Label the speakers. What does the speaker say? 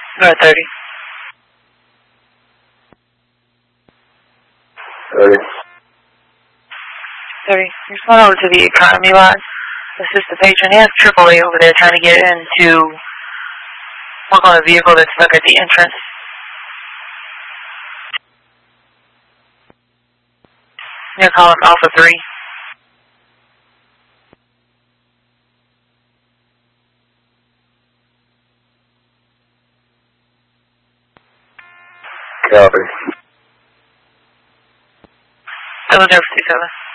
Speaker 1: North 30.
Speaker 2: 30.
Speaker 1: 30. Respond over to the economy line. Assist the patron. He has AAA over there trying to get in to work on a vehicle that's stuck at the entrance. I'm going to call him Alpha 3.
Speaker 2: Copy.
Speaker 1: 707.